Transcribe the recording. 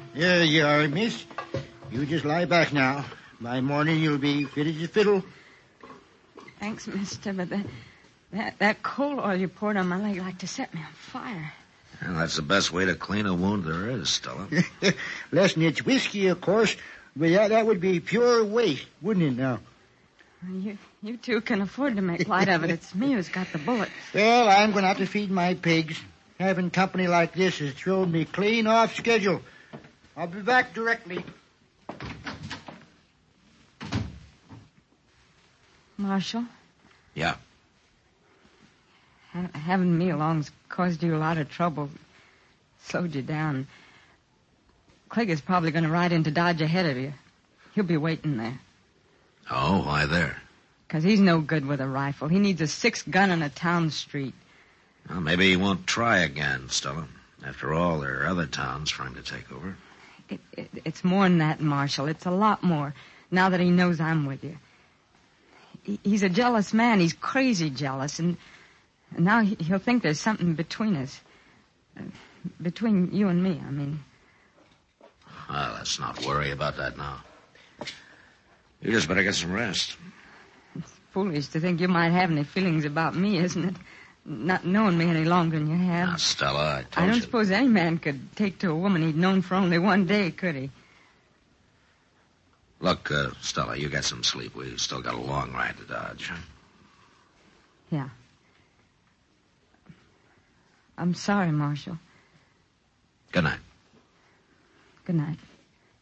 There you are, miss. You just lie back now. By morning you'll be fit as a fiddle. Thanks, mister, but that coal oil you poured on my leg like to set me on fire. Well, that's the best way to clean a wound there is, Stella. Less than it's whiskey, of course, but that would be pure waste, wouldn't it now? You two can afford to make light of it. It's me who's got the bullet. Well, I'm going to have to feed my pigs. Having company like this has thrown me clean off schedule. I'll be back directly. Marshal? Yeah. Having me along's caused you a lot of trouble. Slowed you down. Clegg is probably going to ride into Dodge ahead of you. He'll be waiting there. Oh, why there? Because he's no good with a rifle. He needs a 6-gun on a town street. Well, maybe he won't try again, Stella. After all, there are other towns for him to take over. It's more than that, Marshal. It's a lot more, now that he knows I'm with you. He's a jealous man. He's crazy jealous, and now he'll think there's something between us. Between you and me, I mean. Well, let's not worry about that now. You just better get some rest. It's foolish to think you might have any feelings about me, isn't it? Not knowing me any longer than you have. Now, Stella, I told you. I don't suppose any man could take to a woman he'd known for only one day, could he? Look, Stella, you get some sleep. We've still got a long ride to Dodge. Yeah. I'm sorry, Marshal. Good night. Good night.